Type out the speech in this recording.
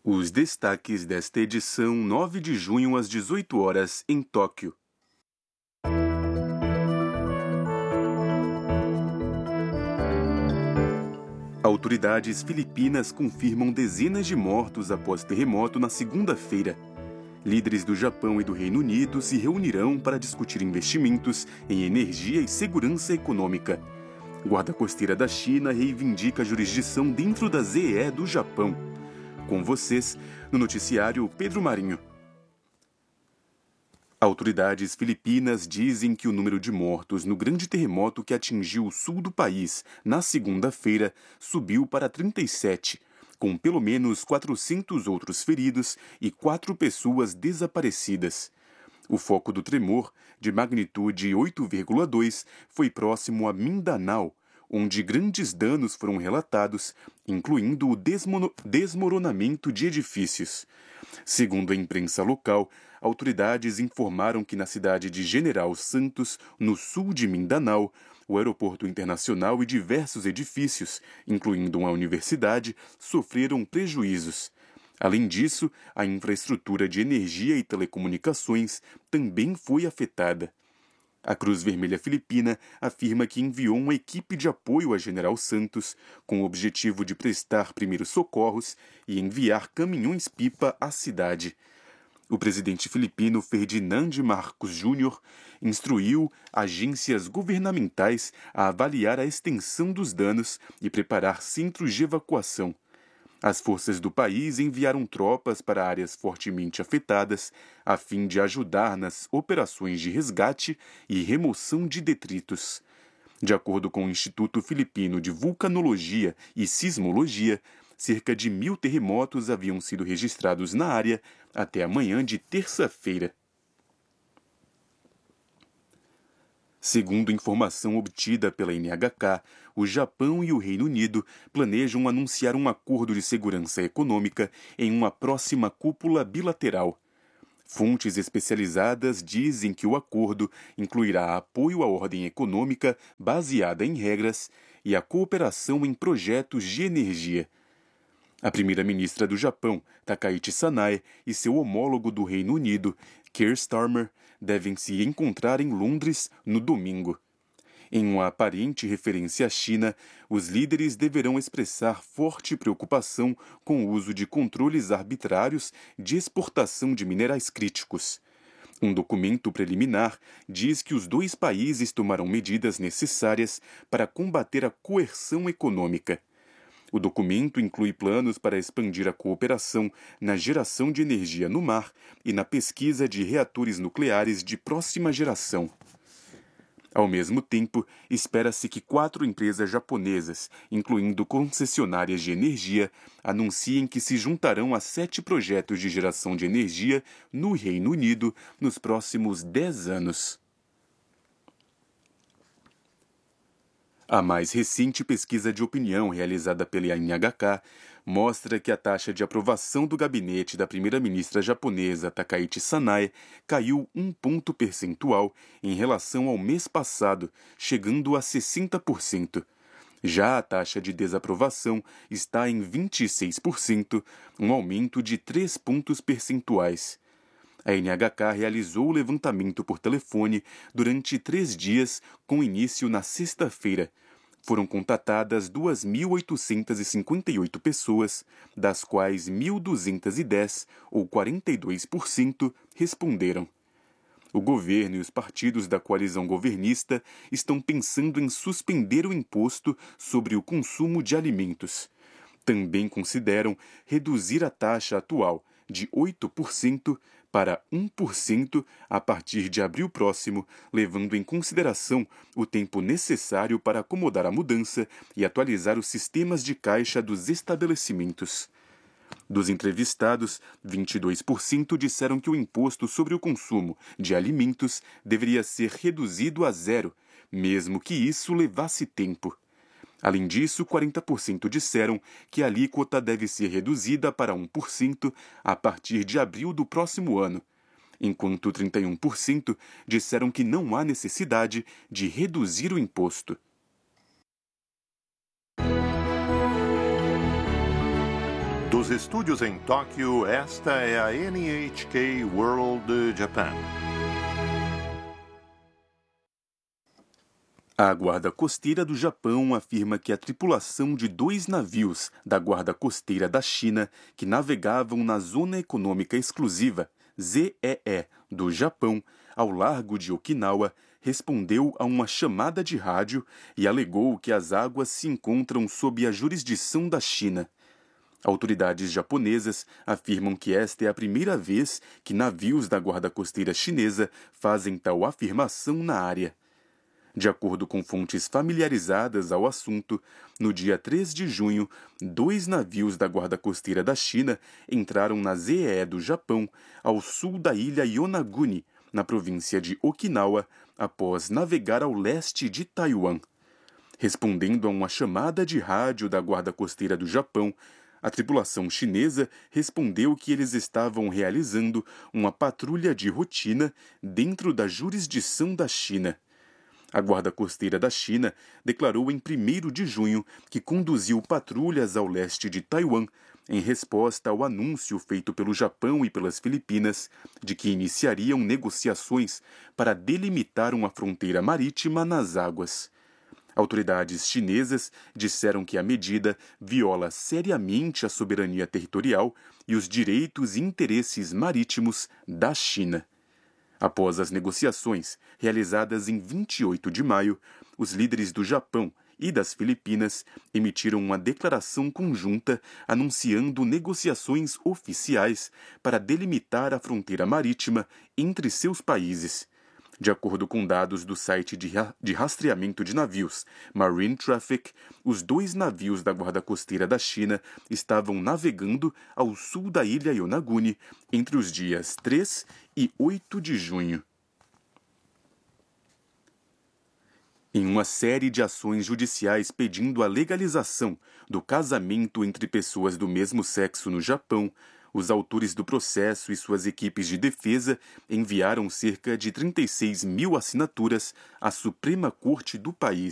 Os destaques desta edição, 9 de junho às 18 horas, em Tóquio. Autoridades filipinas confirmam dezenas de mortos após terremoto na segunda-feira. Líderes do Japão e do Reino Unido se reunirão para discutir investimentos em energia e segurança econômica. Guarda Costeira da China reivindica a jurisdição dentro da ZE do Japão. Com vocês, no noticiário Pedro Marinho. Autoridades filipinas dizem que o número de mortos no grande terremoto que atingiu o sul do país na segunda-feira subiu para 37, com pelo menos 400 outros feridos e 4 pessoas desaparecidas. O foco do tremor, de magnitude 8,2, foi próximo a Mindanao, onde grandes danos foram relatados, incluindo o desmoronamento de edifícios. Segundo a imprensa local, autoridades informaram que na cidade de General Santos, no sul de Mindanao, o aeroporto internacional e diversos edifícios, incluindo uma universidade, sofreram prejuízos. Além disso, a infraestrutura de energia e telecomunicações também foi afetada. A Cruz Vermelha Filipina afirma que enviou uma equipe de apoio a General Santos com o objetivo de prestar primeiros socorros e enviar caminhões-pipa à cidade. O presidente filipino Ferdinand Marcos Jr. instruiu agências governamentais a avaliar a extensão dos danos e preparar centros de evacuação. As forças do país enviaram tropas para áreas fortemente afetadas, a fim de ajudar nas operações de resgate e remoção de detritos. De acordo com o Instituto Filipino de Vulcanologia e Sismologia, cerca de 1.000 terremotos haviam sido registrados na área até a manhã de terça-feira. Segundo informação obtida pela NHK, o Japão e o Reino Unido planejam anunciar um acordo de segurança econômica em uma próxima cúpula bilateral. Fontes especializadas dizem que o acordo incluirá apoio à ordem econômica baseada em regras e a cooperação em projetos de energia. A primeira-ministra do Japão, Takaichi Sanae, e seu homólogo do Reino Unido, Keir Starmer, devem se encontrar em Londres no domingo. Em uma aparente referência à China, os líderes deverão expressar forte preocupação com o uso de controles arbitrários de exportação de minerais críticos. Um documento preliminar diz que os dois países tomarão medidas necessárias para combater a coerção econômica. O documento inclui planos para expandir a cooperação na geração de energia no mar e na pesquisa de reatores nucleares de próxima geração. Ao mesmo tempo, espera-se que 4 empresas japonesas, incluindo concessionárias de energia, anunciem que se juntarão a 7 projetos de geração de energia no Reino Unido nos próximos 10 anos. A mais recente pesquisa de opinião realizada pela NHK mostra que a taxa de aprovação do gabinete da primeira-ministra japonesa Takaichi Sanae caiu 1 ponto percentual em relação ao mês passado, chegando a 60%. Já a taxa de desaprovação está em 26%, um aumento de 3 pontos percentuais. A NHK realizou o levantamento por telefone durante 3 dias, com início na sexta-feira. Foram contatadas 2.858 pessoas, das quais 1.210, ou 42%, responderam. O governo e os partidos da coalizão governista estão pensando em suspender o imposto sobre o consumo de alimentos. Também consideram reduzir a taxa atual de 8% para 1% a partir de abril próximo, levando em consideração o tempo necessário para acomodar a mudança e atualizar os sistemas de caixa dos estabelecimentos. Dos entrevistados, 22% disseram que o imposto sobre o consumo de alimentos deveria ser reduzido a 0, mesmo que isso levasse tempo. Além disso, 40% disseram que a alíquota deve ser reduzida para 1% a partir de abril do próximo ano, enquanto 31% disseram que não há necessidade de reduzir o imposto. Dos estúdios em Tóquio, esta é a NHK World Japan. A Guarda Costeira do Japão afirma que a tripulação de 2 navios da Guarda Costeira da China que navegavam na Zona Econômica Exclusiva, ZEE, do Japão, ao largo de Okinawa, respondeu a uma chamada de rádio e alegou que as águas se encontram sob a jurisdição da China. Autoridades japonesas afirmam que esta é a primeira vez que navios da Guarda Costeira chinesa fazem tal afirmação na área. De acordo com fontes familiarizadas ao assunto, no dia 3 de junho, 2 navios da Guarda Costeira da China entraram na ZEE do Japão, ao sul da ilha Yonaguni, na província de Okinawa, após navegar ao leste de Taiwan. Respondendo a uma chamada de rádio da Guarda Costeira do Japão, a tripulação chinesa respondeu que eles estavam realizando uma patrulha de rotina dentro da jurisdição da China. A Guarda Costeira da China declarou em 1º de junho que conduziu patrulhas ao leste de Taiwan em resposta ao anúncio feito pelo Japão e pelas Filipinas de que iniciariam negociações para delimitar uma fronteira marítima nas águas. Autoridades chinesas disseram que a medida viola seriamente a soberania territorial e os direitos e interesses marítimos da China. Após as negociações, realizadas em 28 de maio, os líderes do Japão e das Filipinas emitiram uma declaração conjunta anunciando negociações oficiais para delimitar a fronteira marítima entre seus países. De acordo com dados do site de rastreamento de navios Marine Traffic, os 2 navios da Guarda Costeira da China estavam navegando ao sul da ilha Yonaguni entre os dias 3 e 8 de junho. Em uma série de ações judiciais pedindo a legalização do casamento entre pessoas do mesmo sexo no Japão, os autores do processo e suas equipes de defesa enviaram cerca de 36 mil assinaturas à Suprema Corte do país.